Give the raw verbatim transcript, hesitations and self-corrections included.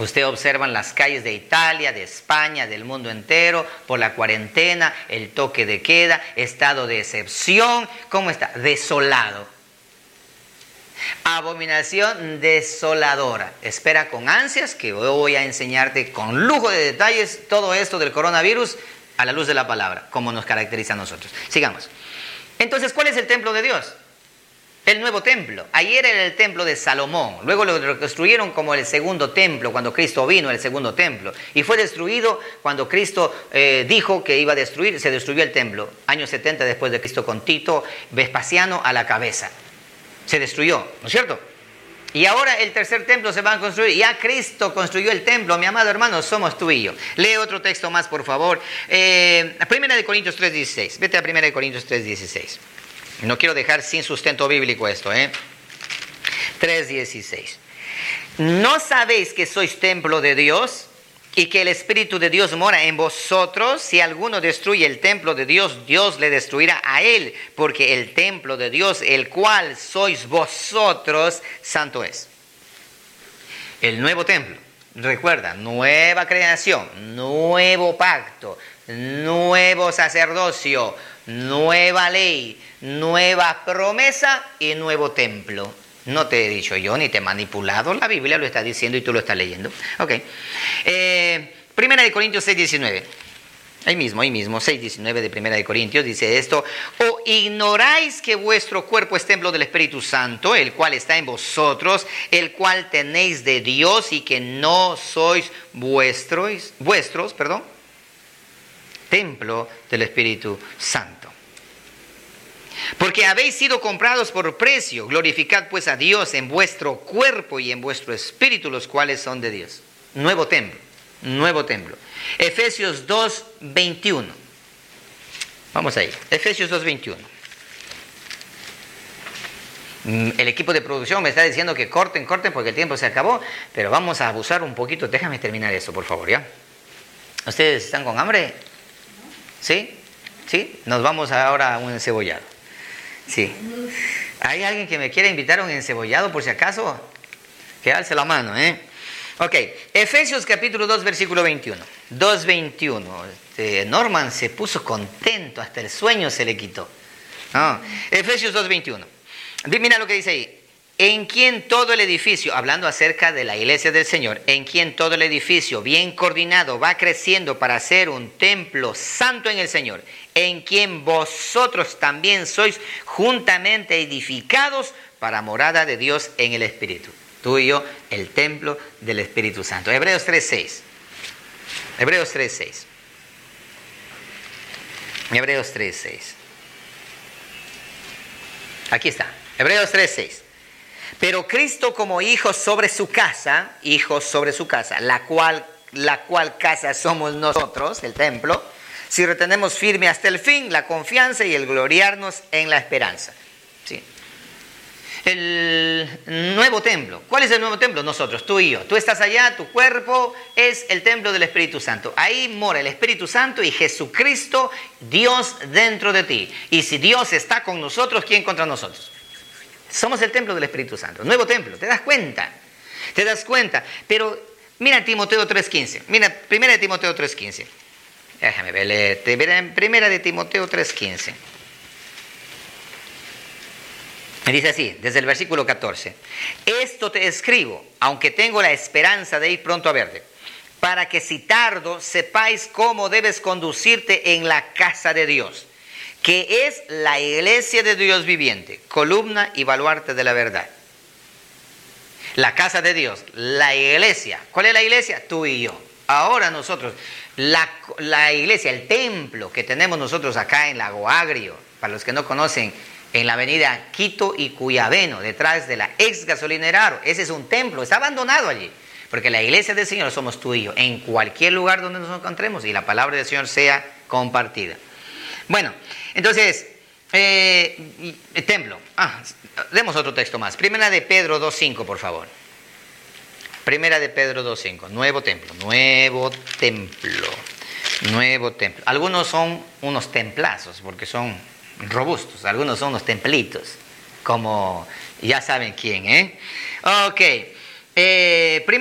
Usted observa en las calles de Italia, de España, del mundo entero, por la cuarentena, el toque de queda, estado de excepción. ¿Cómo está? Desolado. Abominación desoladora. Espera con ansias que voy a enseñarte con lujo de detalles todo esto del coronavirus a la luz de la palabra, como nos caracteriza a nosotros. Sigamos. Entonces, ¿cuál es el templo de Dios? El nuevo templo. Ayer era el templo de Salomón. Luego lo reconstruyeron como el segundo templo, cuando Cristo vino, el segundo templo. Y fue destruido cuando Cristo eh, dijo que iba a destruir, se destruyó el templo. Años setenta después de Cristo, con Tito Vespasiano a la cabeza. Se destruyó, ¿no es cierto? Y ahora el tercer templo se va a construir. Ya Cristo construyó el templo, mi amado hermano, somos tú y yo. Lee otro texto más, por favor. Eh, Primera de Corintios tres dieciséis. Vete a Primera de Corintios tres dieciséis. No quiero dejar sin sustento bíblico esto, ¿eh? tres dieciséis. ¿No sabéis que sois templo de Dios y que el Espíritu de Dios mora en vosotros? Si alguno destruye el templo de Dios, Dios le destruirá a él, porque el templo de Dios, el cual sois vosotros, santo es. El nuevo templo, recuerda, nueva creación, nuevo pacto, nuevo sacerdocio, nueva ley, nueva promesa y nuevo templo. No te he dicho yo ni te he manipulado, la Biblia lo está diciendo y tú lo estás leyendo. Ok. Eh, Primera de Corintios seis diecinueve. Ahí mismo, ahí mismo, seis diecinueve de Primera de Corintios dice esto: ¿o ignoráis que vuestro cuerpo es templo del Espíritu Santo, el cual está en vosotros, el cual tenéis de Dios y que no sois vuestros, vuestros, perdón, templo del Espíritu Santo? Porque habéis sido comprados por precio. Glorificad pues a Dios en vuestro cuerpo y en vuestro espíritu, los cuales son de Dios. Nuevo templo, nuevo templo. Efesios dos veintiuno. Vamos ahí, Efesios dos veintiuno. El equipo de producción me está diciendo que corten, corten porque el tiempo se acabó, pero vamos a abusar un poquito. Déjame terminar eso, por favor, ¿ya? ¿Ustedes están con hambre? ¿Sí? ¿Sí? Nos vamos ahora a un encebollado. Sí. ¿Hay alguien que me quiera invitar a un encebollado por si acaso? Que alce la mano, ¿eh? Ok. Efesios capítulo dos, versículo veintiuno. dos veintiuno. Este, Norman se puso contento, hasta el sueño se le quitó. No. Efesios dos veintiuno. Mira lo que dice ahí. En quien todo el edificio, hablando acerca de la iglesia del Señor, en quien todo el edificio bien coordinado va creciendo para ser un templo santo en el Señor, en quien vosotros también sois juntamente edificados para morada de Dios en el Espíritu. Tú y yo, el templo del Espíritu Santo. Hebreos tres seis. Hebreos tres seis. Hebreos tres seis. Aquí está. Hebreos tres seis. Pero Cristo como hijo sobre su casa, hijos sobre su casa, la cual, la cual casa somos nosotros, el templo, si retenemos firme hasta el fin la confianza y el gloriarnos en la esperanza. ¿Sí? El nuevo templo. ¿Cuál es el nuevo templo? Nosotros, tú y yo. Tú estás allá, tu cuerpo es el templo del Espíritu Santo. Ahí mora el Espíritu Santo y Jesucristo, Dios dentro de ti. Y si Dios está con nosotros, ¿quién contra nosotros? Somos el templo del Espíritu Santo, nuevo templo, ¿te das cuenta? ¿Te das cuenta? Pero mira Timoteo tres quince, mira, primera de Timoteo tres quince. Déjame ver, leerte, primera de Timoteo tres quince. Me dice así, desde el versículo catorce. Esto te escribo, aunque tengo la esperanza de ir pronto a verte, para que si tardo sepáis cómo debes conducirte en la casa de Dios, que es la iglesia de Dios viviente, columna y baluarte de la verdad. La casa de Dios, la iglesia. ¿Cuál es la iglesia? Tú y yo. Ahora nosotros, la, la iglesia, el templo que tenemos nosotros acá en Lago Agrio, para los que no conocen, en la avenida Quito y Cuyabeno, detrás de la ex gasolinera Aro. Ese es un templo, está abandonado allí. Porque la iglesia del Señor somos tú y yo, en cualquier lugar donde nos encontremos y la palabra del Señor sea compartida. Bueno, entonces, eh, templo. Ah, demos otro texto más. Primera de Pedro dos cinco, por favor. Primera de Pedro dos cinco. Nuevo templo, nuevo templo, nuevo templo. Algunos son unos templazos porque son robustos. Algunos son unos templitos, como ya saben quién, ¿eh? Ok. Eh,